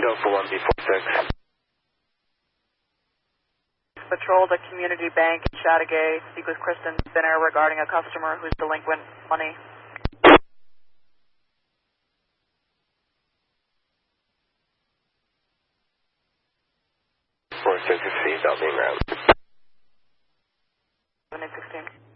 Delta 1B46. Patrol the community bank in Chateauguay. Speak with Kristen Spinner regarding a customer who's delinquent money. 4616, Delta round. 16.